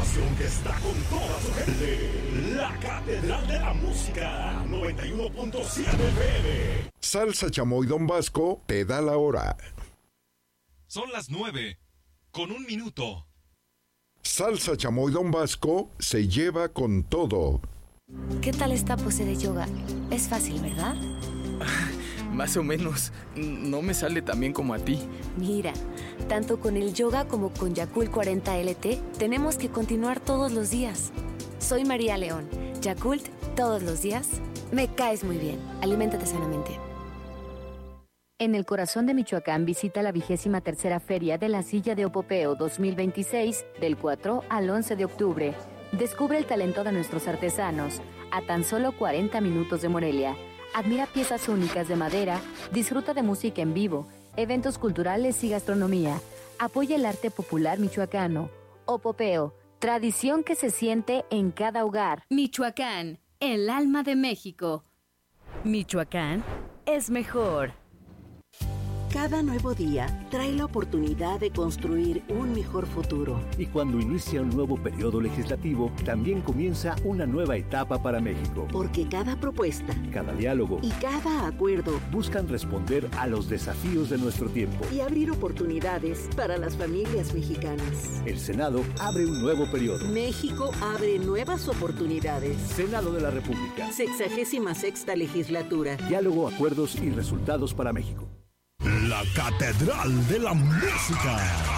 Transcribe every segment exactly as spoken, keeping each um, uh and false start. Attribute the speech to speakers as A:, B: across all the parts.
A: estación que está con toda su gente. La Catedral de la Música, noventa y uno punto siete F M.
B: Salsa Chamoy Don Vasco te da la hora.
C: Son las nueve, con un minuto.
B: Salsa Chamoy Don Vasco se lleva con todo.
D: ¿Qué tal esta pose de yoga? Es fácil, ¿verdad?
E: Más o menos. No me sale tan bien como a ti.
D: Mira, tanto con el yoga como con Yakult cuarenta L T, tenemos que continuar todos los días. Soy María León. Yakult, todos los días. Me caes muy bien. Aliméntate sanamente.
F: En el corazón de Michoacán visita la vigésima tercera Feria de la Silla de Opopeo dos mil veintiséis del cuatro al once de octubre. Descubre el talento de nuestros artesanos a tan solo cuarenta minutos de Morelia. Admira piezas únicas de madera, disfruta de música en vivo, eventos culturales y gastronomía. Apoya el arte popular michoacano. Opopeo, tradición que se siente en cada hogar.
G: Michoacán, el alma de México. Michoacán es mejor.
H: Cada nuevo día trae la oportunidad de construir un mejor futuro.
I: Y cuando inicia un nuevo periodo legislativo, también comienza una nueva etapa para México.
H: Porque cada propuesta,
I: cada diálogo
H: y cada acuerdo
I: buscan responder a los desafíos de nuestro tiempo
H: y abrir oportunidades para las familias mexicanas.
I: El Senado abre un nuevo periodo.
H: México abre nuevas oportunidades.
I: Senado de la República.
H: Sexagésima sexta legislatura.
I: Diálogo, acuerdos y resultados para México.
A: La Catedral de la Música.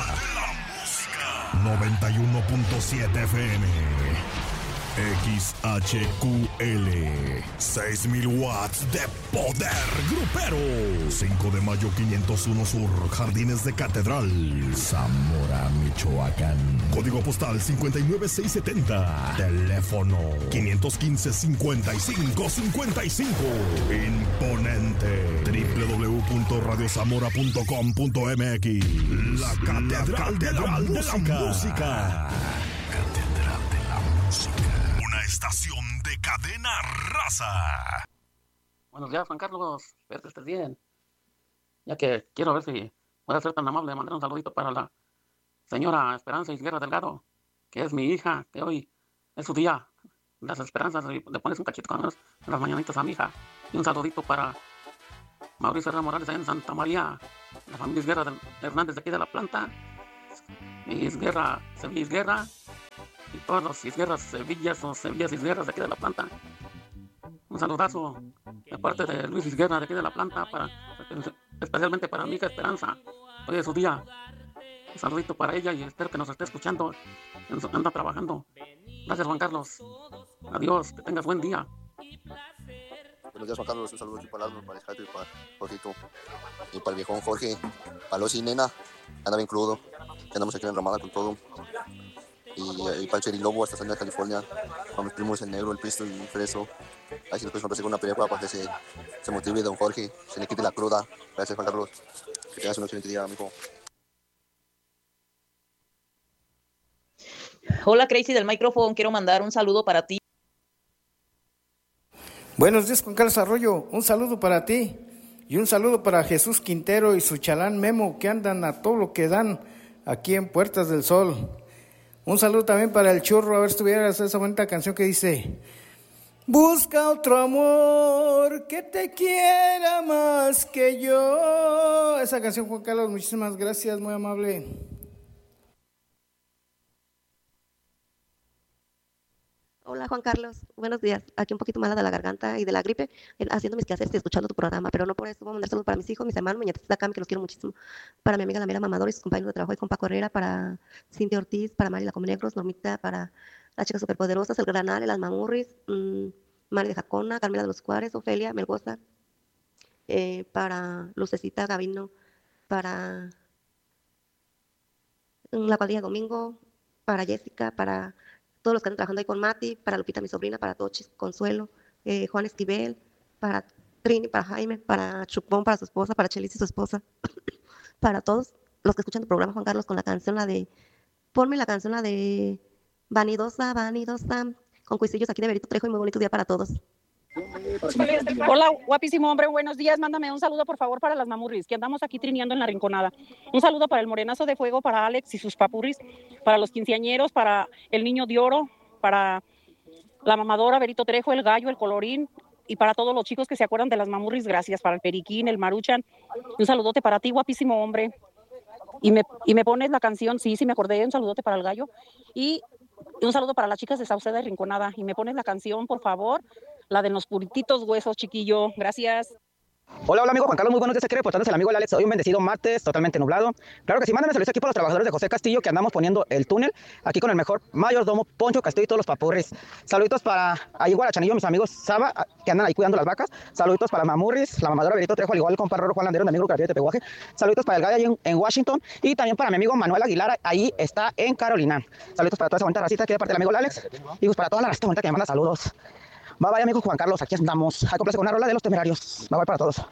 A: noventa y uno punto siete F M. X H Q L. seis mil watts de poder grupero. cinco de mayo quinientos uno Sur, Jardines de Catedral, Zamora, Michoacán. Código postal cincuenta y nueve seiscientos setenta. Teléfono quinientos quince, cincuenta y cinco cincuenta y cinco. Imponente. doble u doble u doble u punto radio zamora punto com punto m x. La Catedral, de, la de la Música. Catedral de la Música. Una estación de cadena raza.
J: Buenos días, Juan Carlos. Espero que estés bien. Ya que quiero ver si puedes ser tan amable de mandar un saludito para la señora Esperanza Isguerra Delgado, que es mi hija, que hoy es su día. Las esperanzas, y le pones un cachito con las, las mañanitas a mi hija. Y un saludito para Mauricio Herrera Morales en Santa María, la familia Isguerra de Hernández de aquí de la planta, Isguerra, Sevilla Isguerra, y todos los Isguerras Sevillas o Sevillas Isguerras de aquí de la planta. Un saludazo de parte de Luis Isguerra de aquí de la planta, para, especialmente para mi hija Esperanza. Hoy es su día. Un saludito para ella y espero que nos esté escuchando. Anda trabajando. Gracias, Juan Carlos. Adiós, que tengas buen día.
K: Buenos días, Juan Carlos. Un saludo aquí para Arnold, para Escato y para Jorgito. Y para el viejón Jorge. Para los y nena. Anda bien crudo. Que andamos aquí en Ramada con todo. Y, y para el Cheri Lobo hasta San de California. Para mis primos el Negro, el Pisto y el Freso. Ahí si nos puedes una película para que se, se motive don Jorge. Se le quite la cruda. Gracias, Juan Carlos. Que tengas un excelente día, amigo.
L: Hola, Crazy del micrófono. Quiero mandar un saludo para ti.
M: Buenos días, Juan Carlos Arroyo. Un saludo para ti. Y un saludo para Jesús Quintero y su chalán Memo, que andan a todo lo que dan aquí en Puertas del Sol. Un saludo también para el Churro. A ver si tuvieras esa bonita canción que dice: busca otro amor que te quiera más que yo. Esa canción, Juan Carlos, muchísimas gracias, muy amable.
N: Hola, Juan Carlos, buenos días. Aquí un poquito mala de la garganta y de la gripe, haciendo mis quehaceres y escuchando tu programa, pero no por eso. Voy a mandar saludos para mis hijos, mis hermanos, mi nietecita Cami, que los quiero muchísimo, para mi amiga la Mera Mamador y sus compañeros de trabajo y con Paco Herrera, para Cintia Ortiz, para Mari la Comenegros, Normita, para las chicas superpoderosas, el Granal, el Almamurris, mmm, Mari de Jacona, Carmela de los Juárez, Ofelia, Melgoza, eh, para Lucecita Gavino, para la cuadrilla Domingo, para Jessica, para todos los que están trabajando ahí con Mati, para Lupita, mi sobrina, para Tochis, Consuelo, eh, Juan Esquivel, para Trini, para Jaime, para Chupón, para su esposa, para Chelis y su esposa, para todos los que escuchan tu programa, Juan Carlos, con la canción, la de, ponme la canción, la de Vanidosa, Vanidosa, con cuisillos aquí de Berito Trejo, y muy bonito día para todos.
O: Hola, guapísimo hombre, buenos días. Mándame un saludo, por favor, para las mamurris, que andamos aquí trineando en la rinconada. Un saludo para el morenazo de fuego, para Alex y sus papurris, para los quinceañeros, para el niño de oro, para la mamadora, Berito Trejo, el gallo, el colorín, y para todos los chicos que se acuerdan de las mamurris, gracias. Para el periquín, el maruchan. Un saludote para ti, guapísimo hombre. Y me, y me pones la canción, sí, sí me acordé, un saludote para el gallo. Y un saludo para las chicas de Sauceda y Rinconada. Y me pones la canción, por favor, la de los purititos huesos, chiquillo. Gracias.
P: Hola, hola amigo Juan Carlos, muy buenos días, aquí reportándose el amigo Alex. Hoy un bendecido martes, totalmente nublado. Claro que sí, mándenme saludos aquí para los trabajadores de José Castillo, que andamos poniendo el túnel, aquí con el mejor mayordomo Poncho Castillo y todos los papurris. Saluditos para ahí Guarachanillo, mis amigos Saba, que andan ahí cuidando las vacas. Saluditos para mamurris, la mamadora Berito Trejo, al igual el compa Roro Juan Landero, mi amigo Carrillo de Tepehuaje. Saluditos para el gallo ahí en, en Washington, y también para mi amigo Manuel Aguilar, ahí está en Carolina. Saluditos para toda esa bonita racita aquí de parte del amigo Alex, y pues para toda la racita bonita que me manda saludos. Bye bye amigo Juan Carlos, aquí andamos. Hay complace con una rola de los temerarios. Bye bye para todos.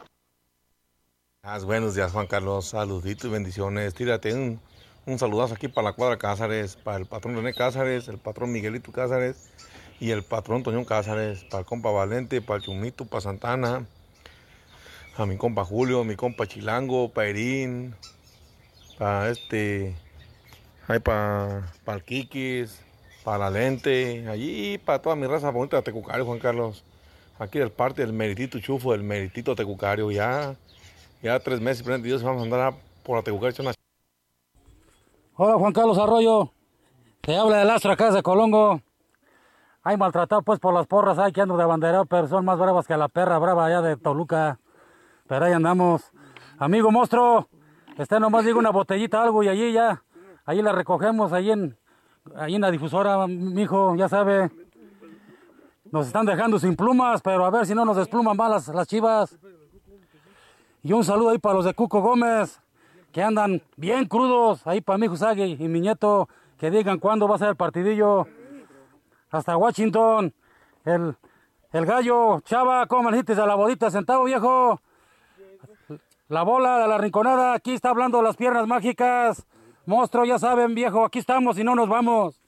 Q: Ah, buenos días Juan Carlos, saluditos y bendiciones. Tírate un, un saludazo aquí para la cuadra Cázares, para el patrón René Cázares, el patrón Miguelito Cázares y el patrón Toñón Cázares, para el compa Valente, para el Chumito, para Santana, a mi compa Julio, mi compa Chilango, para Erín, para este, ahí para, para el Kikis, para la Lente, allí para toda mi raza bonita de Tecucario, Juan Carlos. Aquí del parte del meritito chufo, del meritito Tecucario, ya. Ya tres meses, Dios, vamos a andar por la Tecucario.
R: Hola Juan Carlos Arroyo, te habla del Astro acá de Colongo. Hay maltratado pues por las porras, hay que ando de banderero, pero son más bravas que la perra brava allá de Toluca. Pero ahí andamos. Amigo monstruo, este nomás digo una botellita algo y allí ya, allí la recogemos, allí en, allí en la difusora, mijo, ya sabe. Nos están dejando sin plumas, pero a ver si no nos despluman más las, las chivas. Y un saludo ahí para los de Cuco Gómez, que andan bien crudos. Ahí para mi hijo Sagui y mi nieto, que digan cuándo va a ser el partidillo. Hasta Washington. El, el gallo, Chava, ¿cómo me dijiste de la bolita centavo, viejo? La bola de la rinconada, aquí está hablando las piernas mágicas. Monstruo, ya saben, viejo, aquí estamos y no nos vamos.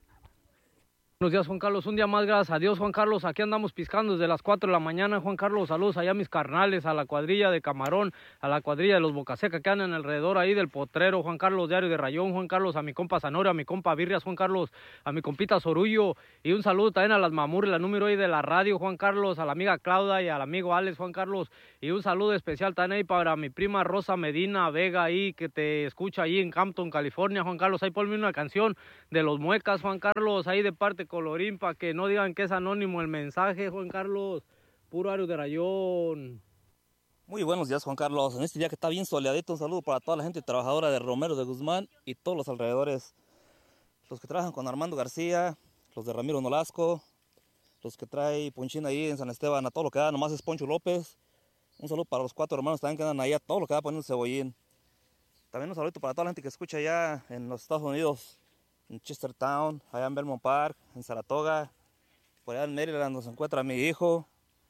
S: Buenos días, Juan Carlos. Un día más, gracias a Dios, Juan Carlos. Aquí andamos piscando desde las cuatro de la mañana, Juan Carlos. Saludos allá a mis carnales, a la cuadrilla de Camarón, a la cuadrilla de los Bocaseca que andan alrededor ahí del Potrero, Juan Carlos, Diario de Rayón, Juan Carlos, a mi compa Zanora, a mi compa Birrias, Juan Carlos, a mi compita Sorullo. Y un saludo también a las mamurras, la número ahí de la radio, Juan Carlos, a la amiga Claudia y al amigo Alex, Juan Carlos. Y un saludo especial también ahí para mi prima Rosa Medina Vega ahí, que te escucha ahí en Campton, California, Juan Carlos. Ahí ponme una canción de los Muecas, Juan Carlos, ahí de parte Colorín, para que no digan que es anónimo el mensaje, Juan Carlos. Puro Ario de Rayón.
T: Muy buenos días, Juan Carlos. En este día que está bien soleadito, un saludo para toda la gente trabajadora de Romero de Guzmán y todos los alrededores. Los que trabajan con Armando García, los de Ramiro Nolasco, los que trae Ponchín ahí en San Esteban, a todo lo que da, nomás es Poncho López. Un saludo para los cuatro hermanos también que andan ahí, a todo lo que da poniendo cebollín. También un saludo para toda la gente que escucha allá en los Estados Unidos, en Chestertown, allá en Belmont Park, en Saratoga, por allá en Maryland donde se encuentra mi hijo.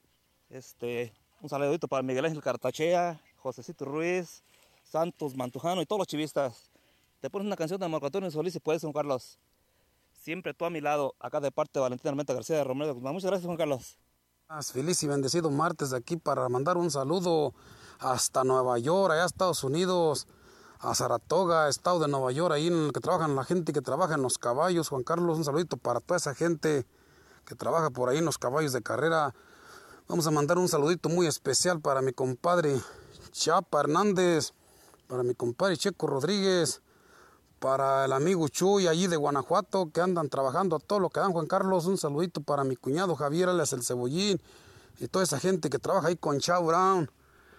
T: Este, un saludito para Miguel Ángel Cartachea, Josecito Ruiz, Santos Mantujano y todos los chivistas. Te pones una canción de Marco Antonio Solís si puedes, Juan Carlos. Siempre tú a mi lado, acá de parte de Valentina Armenta García de Romero. Muchas gracias, Juan Carlos.
U: Feliz y bendecido martes de aquí para mandar un saludo hasta Nueva York, allá Estados Unidos, a Saratoga, estado de Nueva York, ahí en el que trabajan la gente que trabaja en los caballos. Juan Carlos, un saludito para toda esa gente que trabaja por ahí en los caballos de carrera. Vamos a mandar un saludito muy especial para mi compadre Chapa Hernández, para mi compadre Checo Rodríguez, para el amigo Chuy allí de Guanajuato, que andan trabajando a todo lo que dan, Juan Carlos. Un saludito para mi cuñado Javier, alias el Cebollín, y toda esa gente que trabaja ahí con Chao Brown.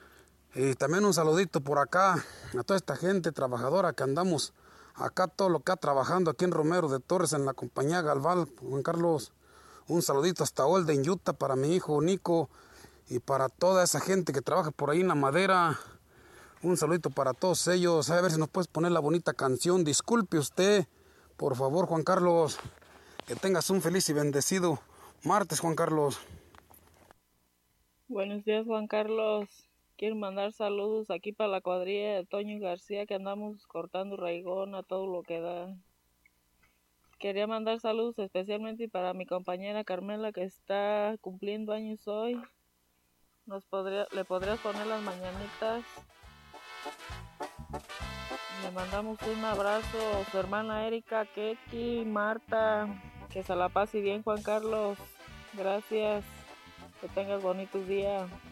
U: Y también un saludito por acá a toda esta gente trabajadora que andamos acá, todo lo que está trabajando aquí en Romero de Torres, en la compañía Galval, Juan Carlos. Un saludito hasta Olden, Utah, para mi hijo Nico y para toda esa gente que trabaja por ahí en la madera. Un saludito para todos ellos. A ver si nos puedes poner la bonita canción. Disculpe usted, por favor, Juan Carlos. Que tengas un feliz y bendecido martes, Juan Carlos.
V: Buenos días, Juan Carlos. Quiero mandar saludos aquí para la cuadrilla de Toño García, que andamos cortando raigón a todo lo que da. Quería mandar saludos especialmente para mi compañera Carmela que está cumpliendo años hoy. Nos podría, ¿Le podrías poner las mañanitas? Le mandamos un abrazo a su hermana Erika, Keki, Marta. Que se la pase bien, Juan Carlos. Gracias. Que tengas bonitos días.